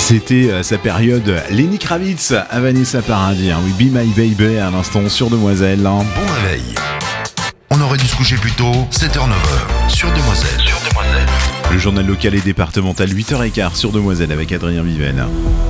C'était sa période Lenny Kravitz à Vanessa Paradis. Oui, Be My Baby à l'instant sur Demoiselle. Bon réveil. On aurait dû se coucher plus tôt, 7h-9h, sur Demoiselle. Le journal local et départemental 8h15 sur Demoiselle avec Adrien Viven.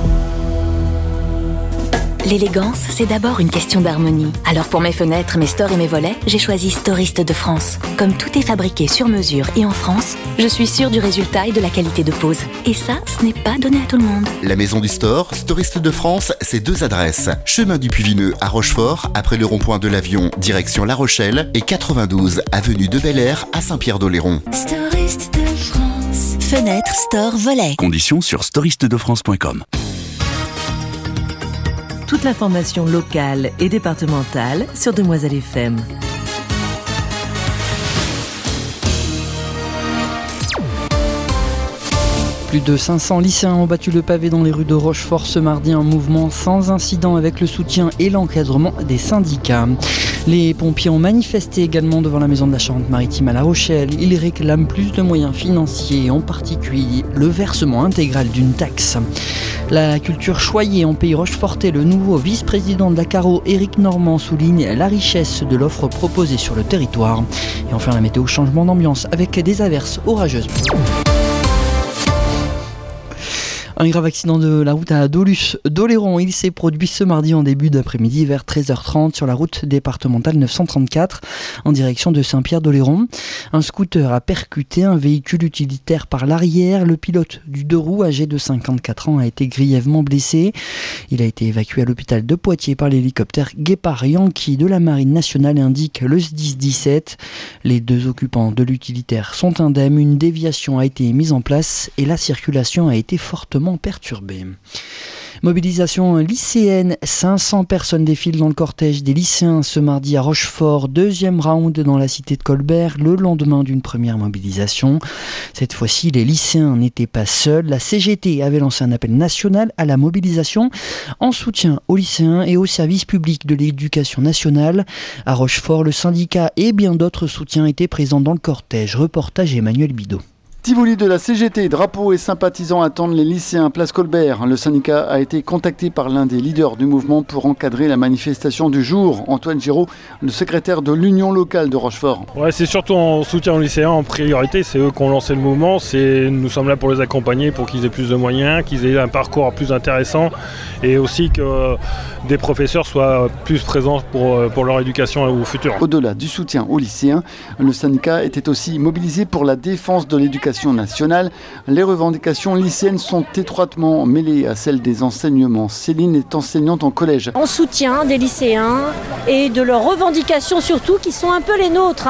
L'élégance, c'est d'abord une question d'harmonie. Alors pour mes fenêtres, mes stores et mes volets, j'ai choisi Storiste de France. Comme tout est fabriqué sur mesure et en France, je suis sûre du résultat et de la qualité de pose. Et ça, ce n'est pas donné à tout le monde. La maison du store, Storiste de France, c'est 2 adresses. Chemin du Puy-Vineux à Rochefort, après le rond-point de l'Avion, direction La Rochelle, et 92 avenue de Bel-Air à Saint-Pierre-d'Oléron. Storiste de France. Fenêtre, store, volet. Conditions sur storistedefrance.com. Toute l'information locale et départementale sur Demoiselle FM. Plus de 500 lycéens ont battu le pavé dans les rues de Rochefort ce mardi, un mouvement sans incident avec le soutien et l'encadrement des syndicats. Les pompiers ont manifesté également devant la maison de la Charente-Maritime à La Rochelle. Ils réclament plus de moyens financiers, en particulier le versement intégral d'une taxe. La culture choyée en pays rochefortais, le nouveau vice-président de la Caro, Éric Normand, souligne la richesse de l'offre proposée sur le territoire. Et enfin la météo, changement d'ambiance avec des averses orageuses. Un grave accident de la route à Doluce-d'Oléron. Il s'est produit ce mardi en début d'après-midi vers 13h30 sur la route départementale 934 en direction de Saint-Pierre-d'Oléron. Un scooter a percuté un véhicule utilitaire par l'arrière. Le pilote du 2 roues, âgé de 54 ans, a été grièvement blessé. Il a été évacué à l'hôpital de Poitiers par l'hélicoptère Guépard Yankee de la Marine nationale, indique le SDIS 17. Les 2 occupants de l'utilitaire sont indemnes. Une déviation a été mise en place et la circulation a été fortement perturbée. Mobilisation lycéenne, 500 personnes défilent dans le cortège des lycéens ce mardi à Rochefort, 2e round dans la cité de Colbert, le lendemain d'une première mobilisation. Cette fois-ci, les lycéens n'étaient pas seuls. La CGT avait lancé un appel national à la mobilisation en soutien aux lycéens et aux services publics de l'éducation nationale. À Rochefort, le syndicat et bien d'autres soutiens étaient présents dans le cortège. Reportage Emmanuel Bidot. Tivoli de la CGT, drapeaux et sympathisants attendent les lycéens place Colbert. Le syndicat a été contacté par l'un des leaders du mouvement pour encadrer la manifestation du jour. Antoine Giraud, le secrétaire de l'Union locale de Rochefort. Ouais, c'est surtout en soutien aux lycéens en priorité, c'est eux qui ont lancé le mouvement. Nous sommes là pour les accompagner, pour qu'ils aient plus de moyens, qu'ils aient un parcours plus intéressant et aussi que des professeurs soient plus présents pour leur éducation au futur. Au-delà du soutien aux lycéens, le syndicat était aussi mobilisé pour la défense de l'éducation nationale. Les revendications lycéennes sont étroitement mêlées à celles des enseignements. Céline est enseignante en collège. En soutien des lycéens et de leurs revendications surtout qui sont un peu les nôtres.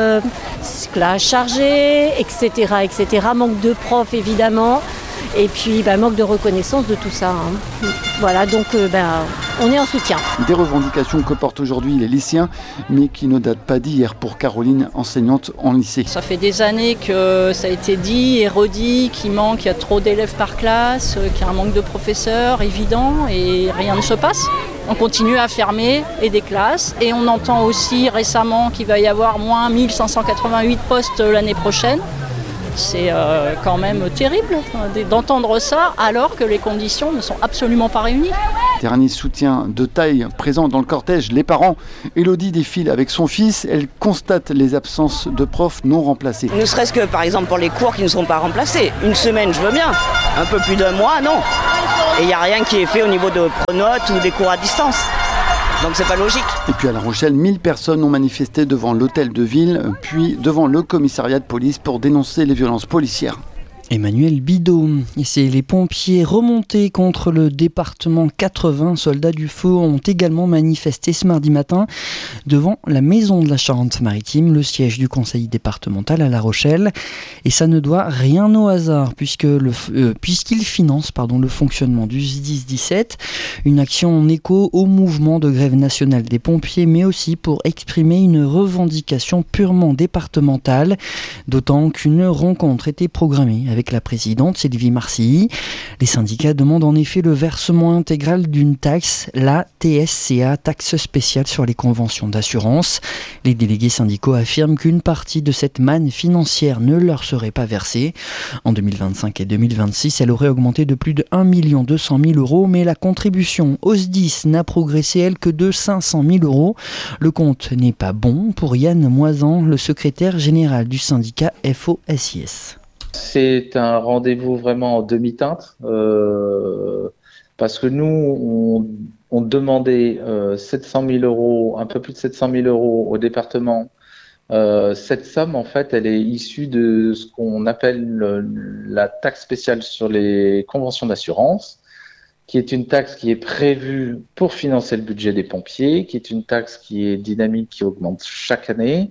Classe chargée, etc., manque de profs évidemment. Et puis manque de reconnaissance de tout ça. Voilà, donc on est en soutien. Des revendications que portent aujourd'hui les lycéens, mais qui ne datent pas d'hier pour Caroline, enseignante en lycée. Ça fait des années que ça a été dit et redit qu'il y a trop d'élèves par classe, qu'il y a un manque de professeurs évident et rien ne se passe. On continue à fermer des classes et on entend aussi récemment qu'il va y avoir moins 1588 postes l'année prochaine. C'est quand même terrible d'entendre ça alors que les conditions ne sont absolument pas réunies. Dernier soutien de taille présent dans le cortège, les parents. Élodie défile avec son fils, elle constate les absences de profs non remplacés. Ne serait-ce que par exemple pour les cours qui ne sont pas remplacés. Une semaine je veux bien, un peu plus d'un mois non. Et il n'y a rien qui est fait au niveau de pronotes ou des cours à distance. Donc c'est pas logique. Et puis à La Rochelle, 1000 personnes ont manifesté devant l'hôtel de ville, puis devant le commissariat de police pour dénoncer les violences policières. Emmanuel Bidot. Et c'est les pompiers remontés contre le département 80. Soldats du feu ont également manifesté ce mardi matin devant la maison de la Charente-Maritime, le siège du conseil départemental à La Rochelle. Et ça ne doit rien au hasard puisqu'il finance le fonctionnement du SDIS 17, une action en écho au mouvement de grève nationale des pompiers, mais aussi pour exprimer une revendication purement départementale, d'autant qu'une rencontre était programmée avec avec la présidente Sylvie Marcilly. Les syndicats demandent en effet le versement intégral d'une taxe, la TSCA, taxe spéciale sur les conventions d'assurance. Les délégués syndicaux affirment qu'une partie de cette manne financière ne leur serait pas versée. En 2025 et 2026, elle aurait augmenté de plus de 1 200 000 euros, mais la contribution au SDIS n'a progressé, elle, que de 500 000 euros. Le compte n'est pas bon pour Yann Moisan, le secrétaire général du syndicat FO-SIS. C'est un rendez-vous vraiment en demi-teinte, parce que nous, on demandait 700 000 euros, un peu plus de 700 000 euros au département. Cette somme, en fait, elle est issue de ce qu'on appelle la taxe spéciale sur les conventions d'assurance, qui est une taxe qui est prévue pour financer le budget des pompiers, qui est une taxe qui est dynamique, qui augmente chaque année,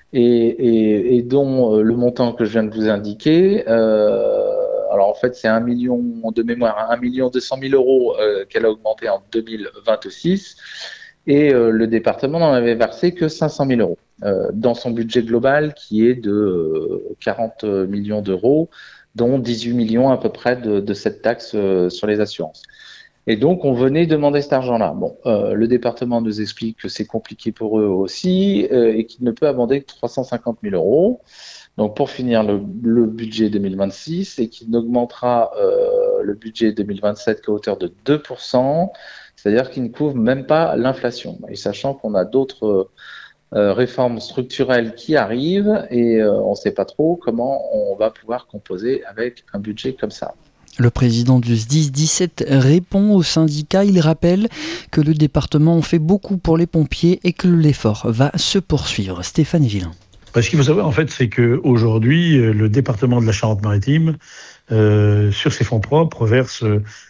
et dont le montant que je viens de vous indiquer, alors en fait c'est 1 million de mémoire, 1 200 000 euros qu'elle a augmenté en 2026, et le département n'en avait versé que 500 000 euros dans son budget global qui est de 40 millions d'euros, dont 18 millions à peu près de cette taxe sur les assurances. Et donc, on venait demander cet argent-là. Bon, le département nous explique que c'est compliqué pour eux aussi et qu'il ne peut abonder que 350 000 euros. Donc, pour finir le budget 2026 et qu'il n'augmentera le budget 2027 qu'à hauteur de 2%, c'est-à-dire qu'il ne couvre même pas l'inflation. Et sachant qu'on a d'autres réformes structurelles qui arrivent et on ne sait pas trop comment on va pouvoir composer avec un budget comme ça. Le président du SDIS 17 répond aux syndicats. Il rappelle que le département en fait beaucoup pour les pompiers et que l'effort va se poursuivre. Stéphane Villain. Ce qu'il faut savoir, en fait, c'est qu'aujourd'hui, le département de la Charente-Maritime, sur ses fonds propres, verse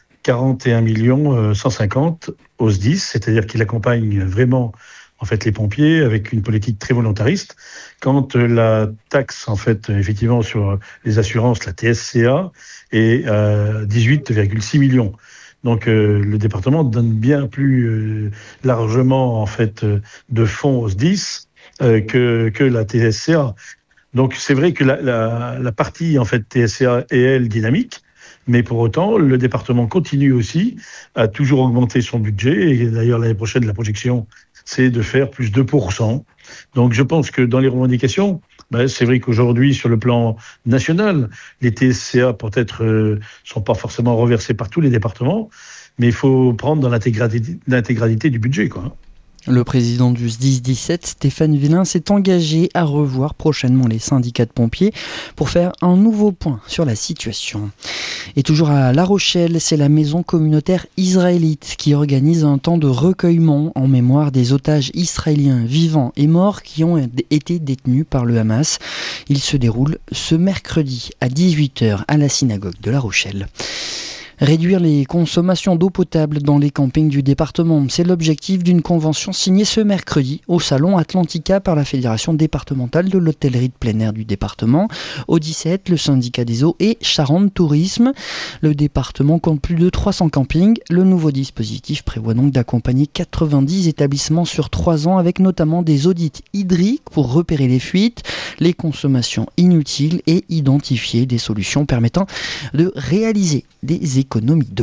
41 150 au SDIS, c'est-à-dire qu'il accompagne vraiment en fait les pompiers avec une politique très volontariste. Quand la taxe, en fait, effectivement, sur les assurances, la TSCA, est à 18,6 millions. Donc le département donne bien plus largement en fait de fonds au SDIS que la TSCA. Donc c'est vrai que la partie en fait TSCA est elle dynamique, mais pour autant le département continue aussi à toujours augmenter son budget, et d'ailleurs l'année prochaine la projection c'est de faire plus de 2%. Donc je pense que dans les revendications, c'est vrai qu'aujourd'hui sur le plan national, les TSCA peut-être sont pas forcément reversés par tous les départements, mais il faut prendre dans l'intégralité du budget, quoi. Le président du SDIS 17, Stéphane Villain, s'est engagé à revoir prochainement les syndicats de pompiers pour faire un nouveau point sur la situation. Et toujours à La Rochelle, c'est la maison communautaire israélite qui organise un temps de recueillement en mémoire des otages israéliens vivants et morts qui ont été détenus par le Hamas. Il se déroule ce mercredi à 18h à la synagogue de La Rochelle. Réduire les consommations d'eau potable dans les campings du département, c'est l'objectif d'une convention signée ce mercredi au Salon Atlantica par la Fédération départementale de l'hôtellerie de plein air du département, Au17, le syndicat des eaux et Charente Tourisme. Le département compte plus de 300 campings. Le nouveau dispositif prévoit donc d'accompagner 90 établissements sur 3 ans avec notamment des audits hydriques pour repérer les fuites, les consommations inutiles et identifier des solutions permettant de réaliser des économies d'eau.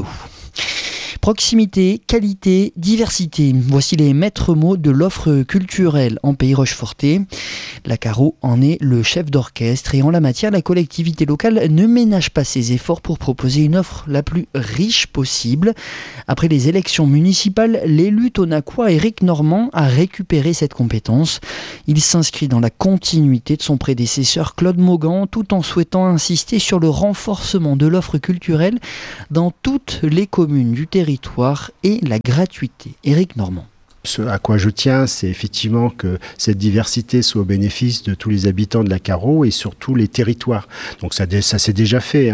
Proximité, qualité, diversité. Voici les maîtres mots de l'offre culturelle en Pays Rochefortais. La Caro en est le chef d'orchestre et en la matière, la collectivité locale ne ménage pas ses efforts pour proposer une offre la plus riche possible. Après les élections municipales, l'élu tonacois Éric Normand a récupéré cette compétence. Il s'inscrit dans la continuité de son prédécesseur Claude Maugan tout en souhaitant insister sur le renforcement de l'offre culturelle dans toutes les communes du territoire et la gratuité. Éric Normand. Ce à quoi je tiens, c'est effectivement que cette diversité soit au bénéfice de tous les habitants de la Caro et surtout les territoires. Donc ça s'est déjà fait.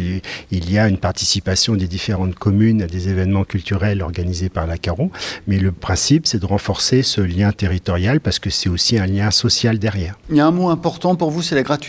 Il y a une participation des différentes communes à des événements culturels organisés par la Caro. Mais le principe, c'est de renforcer ce lien territorial parce que c'est aussi un lien social derrière. Il y a un mot important pour vous, c'est la gratuité.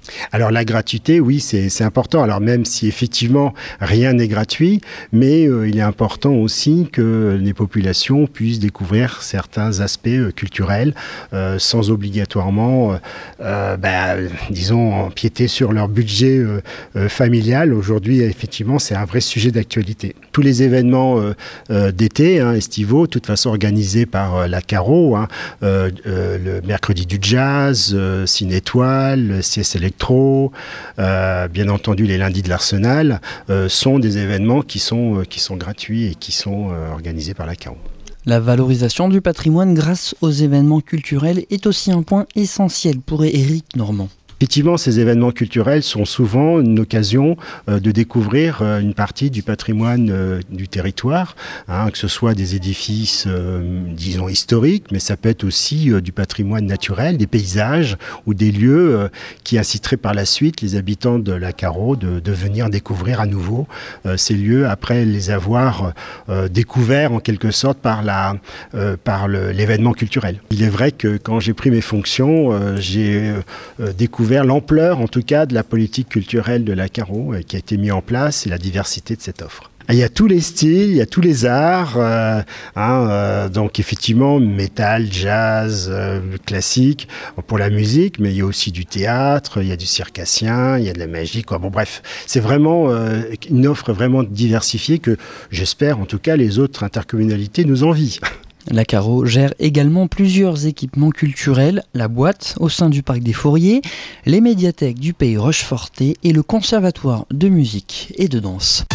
Alors la gratuité, oui, c'est important. Alors même si effectivement rien n'est gratuit, mais il est important aussi que les populations puissent découvrir certains aspects culturels sans obligatoirement, disons, empiéter sur leur budget familial. Aujourd'hui, effectivement, c'est un vrai sujet d'actualité. Tous les événements d'été, estivaux, de toute façon organisés par la Caro, le mercredi du jazz, Ciné-Étoile, CS Electro, bien entendu les lundis de l'Arsenal, sont des événements qui sont gratuits et qui sont organisés par la Caro. La valorisation du patrimoine grâce aux événements culturels est aussi un point essentiel pour Éric Normand. Effectivement, ces événements culturels sont souvent une occasion de découvrir une partie du patrimoine du territoire, que ce soit des édifices, disons, historiques, mais ça peut être aussi du patrimoine naturel, des paysages ou des lieux qui inciteraient par la suite les habitants de la Caro de venir découvrir à nouveau ces lieux après les avoir découverts en quelque sorte par l'événement culturel. Il est vrai que quand j'ai pris mes fonctions, j'ai découvert l'ampleur, en tout cas, de la politique culturelle de la Caro qui a été mise en place et la diversité de cette offre. Il y a tous les styles, il y a tous les arts, donc effectivement métal, jazz, classique pour la musique, mais il y a aussi du théâtre, il y a du circassien, il y a de la magie, quoi. Bon bref, c'est vraiment une offre vraiment diversifiée que j'espère en tout cas les autres intercommunalités nous envient. La Caro gère également plusieurs équipements culturels, la boîte au sein du parc des Fourriers, les médiathèques du Pays Rochefortais et le conservatoire de musique et de danse.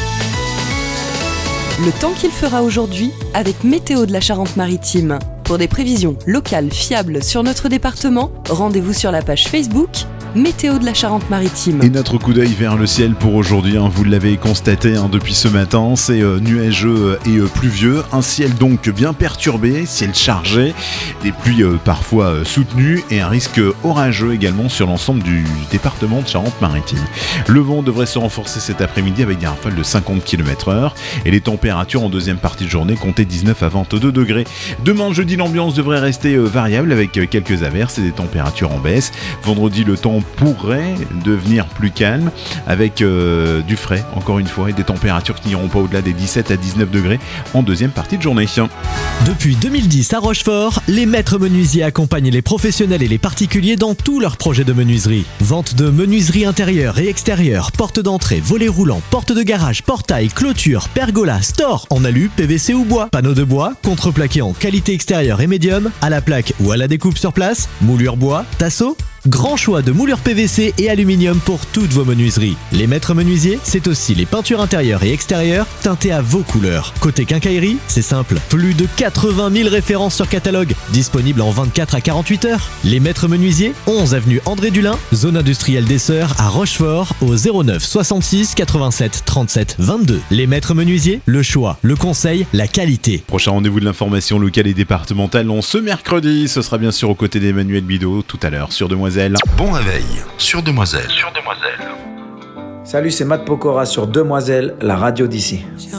Le temps qu'il fera aujourd'hui avec Météo de la Charente-Maritime. Pour des prévisions locales fiables sur notre département, rendez-vous sur la page Facebook Météo de la Charente-Maritime. Et notre coup d'œil vers le ciel pour aujourd'hui, vous l'avez constaté depuis ce matin, c'est nuageux et pluvieux, un ciel donc bien perturbé, ciel chargé, des pluies parfois soutenues et un risque orageux également sur l'ensemble du département de Charente-Maritime. Le vent devrait se renforcer cet après-midi avec des rafales de 50 km/h et les températures en deuxième partie de journée comptaient 19 à 22 degrés. Demain jeudi, l'ambiance devrait rester variable avec quelques averses et des températures en baisse. Vendredi, le temps pourrait devenir plus calme avec du frais encore une fois et des températures qui n'iront pas au-delà des 17 à 19 degrés en deuxième partie de journée. Depuis 2010 à Rochefort, les maîtres menuisiers accompagnent les professionnels et les particuliers dans tous leurs projets de menuiserie. Vente de menuiserie intérieure et extérieure, porte d'entrée, volets roulants, porte de garage, portail, clôture, pergola, store en alu, PVC ou bois, panneaux de bois, contreplaqué en qualité extérieure et médium, à la plaque ou à la découpe sur place, moulure bois, tasseau. Grand choix de moulures PVC et aluminium pour toutes vos menuiseries. Les maîtres menuisiers, c'est aussi les peintures intérieures et extérieures teintées à vos couleurs. Côté quincaillerie, c'est simple, plus de 80 000 références sur catalogue, disponibles en 24 à 48 heures. Les maîtres menuisiers, 11 avenue André Dulin, zone industrielle des Sœurs à Rochefort, au 09 66 87 37 22. Les maîtres menuisiers, le choix, le conseil, la qualité. Prochain rendez-vous de l'information locale et départementale ce mercredi, ce sera bien sûr aux côtés d'Emmanuel Bidot tout à l'heure sur Demoiselle. Bon réveil sur Demoiselle. Salut, c'est Matt Pokora sur Demoiselle, la radio d'ici.